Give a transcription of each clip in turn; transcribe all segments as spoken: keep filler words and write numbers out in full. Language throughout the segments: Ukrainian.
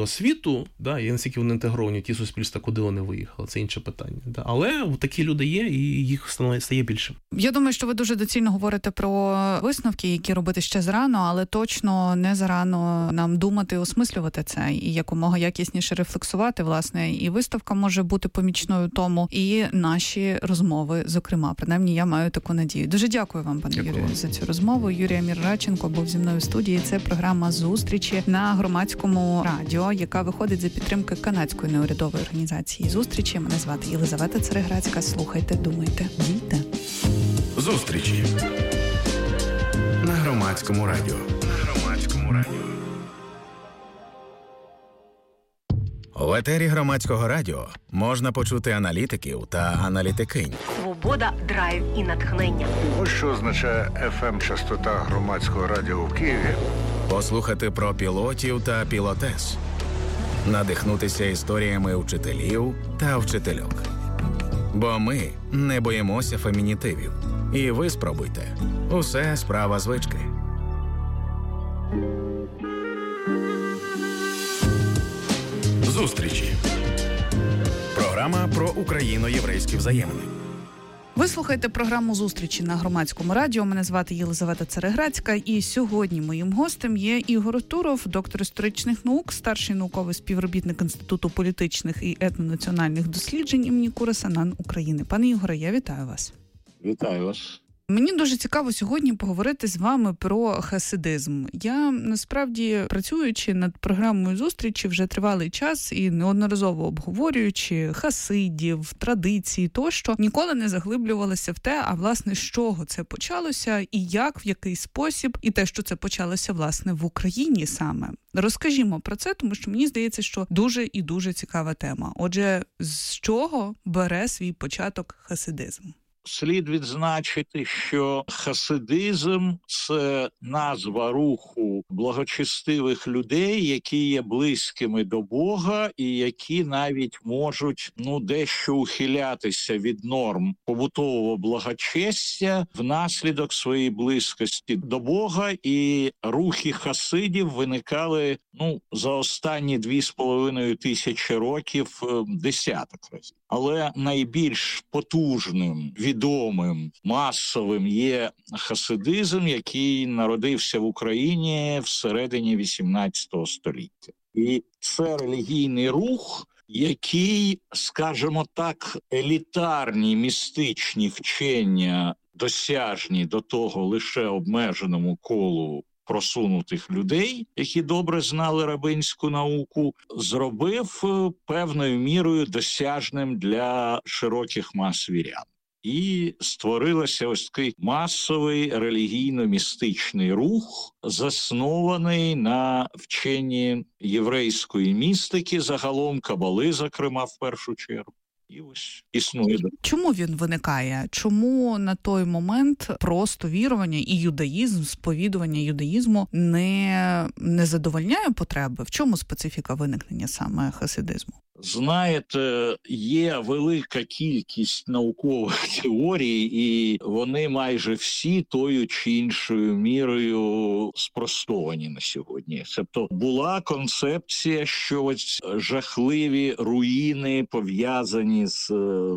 освіту, да, і наскільки вони інтегровані в ті суспільства, куди вони виїхали, це інше питання. Да. Але такі люди є, і їх стає більше. Я думаю, що ви дуже доцільно говорите про висновки, які робити ще зарано, але точно не зарано нам думати, осмислювати це і якомога якісніше рефлексувати, власне, і виставка може бути помічною тому, і наші розмови, зокрема. Принаймні, я маю таку надію. Дуже дякую вам, пане Юрію, за цю розмову. Юрій Амір Радченко був зі мною в студії. Це програма «Зустрічі» на Громадському радіо, яка виходить за підтримки канадської неурядової організації «Зустрічі». Мене звати Єлизавета Цареградська. Слухайте, думайте, дійте. «Зустрічі» на Громадському радіо. На Громадському радіо. У етері Громадського радіо можна почути аналітиків та аналітикинь. Свобода, драйв і натхнення. Ось що означає еф ем-частота Громадського радіо в Києві. Послухати про пілотів та пілотес. Надихнутися історіями вчителів та вчительок. Бо ми не боїмося фемінітивів. І ви спробуйте. Усе справа звички. Зустрічі. Програма про україно-єврейські взаємини. Ви слухаєте програму «Зустрічі» на Громадському радіо. Мене звати Єлизавета Цареградська. І сьогодні моїм гостем є Ігор Туров, доктор історичних наук, старший науковий співробітник Інституту політичних і етнонаціональних досліджень імені Кураса НАН України. Пане Ігоре, я вітаю вас. Вітаю вас. Мені дуже цікаво сьогодні поговорити з вами про хасидизм. Я, насправді, працюючи над програмою «Зустрічі» вже тривалий час і неодноразово обговорюючи хасидів, традиції тощо, ніколи не заглиблювалася в те, а власне, з чого це почалося і як, в який спосіб, і те, що це почалося, власне, в Україні саме. Розкажімо про це, тому що мені здається, що дуже і дуже цікава тема. Отже, з чого бере свій початок хасидизм? Слід відзначити, що хасидизм – це назва руху благочестивих людей, які є близькими до Бога і які навіть можуть ну дещо ухилятися від норм побутового благочестя внаслідок своєї близькості до Бога. І рухи хасидів виникали ну за останні дві з половиною тисячі років десяток разів. Але найбільш потужним, відомим, масовим є хасидизм, який народився в Україні всередині вісімнадцятого століття. І це релігійний рух, який, скажімо так, елітарні містичні вчення, досяжні до того лише обмеженому колу просунутих людей, які добре знали рабинську науку, зробив певною мірою досяжним для широких мас вірян. І створилося ось такий масовий релігійно-містичний рух, заснований на вченні єврейської містики, загалом кабали, зокрема, в першу чергу. І ось існує. Чому він виникає? Чому на той момент просто вірування і юдаїзм, сповідування юдаїзму не, не задовольняє потреби? В чому специфіка виникнення саме хасидизму? Знаєте, є велика кількість наукових теорій, і вони майже всі тою чи іншою мірою спростовані на сьогодні. Тобто була концепція, що ось жахливі руїни, пов'язані з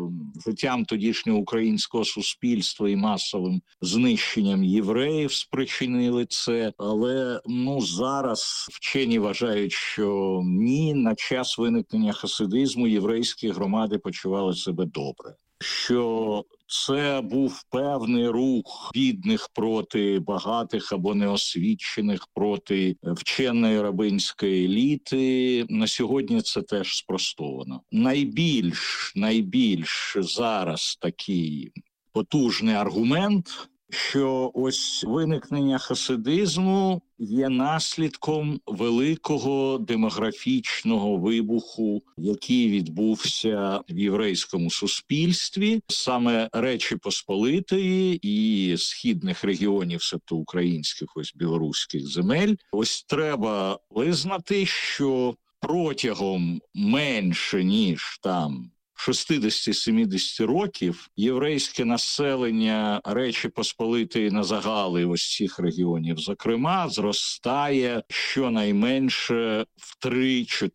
життям тодішнього українського суспільства і масовим знищенням євреїв, спричинили це. Але ну зараз вчені вважають, що ні, на час виникнення хасидизму єврейські громади почували себе добре. Що це був певний рух бідних проти багатих або неосвічених, проти вченої рабинської еліти. На сьогодні це теж спростовано. Найбільш, найбільш зараз такий потужний аргумент, що ось виникнення хасидизму є наслідком великого демографічного вибуху, який відбувся в єврейському суспільстві, саме Речі Посполитої і східних регіонів, себто українських, ось білоруських земель. Ось треба визнати, що протягом менше, ніж там шістдесят-сімдесят років єврейське населення Речі Посполитої на загали ось цих регіонів, зокрема, зростає щонайменше в три-чотири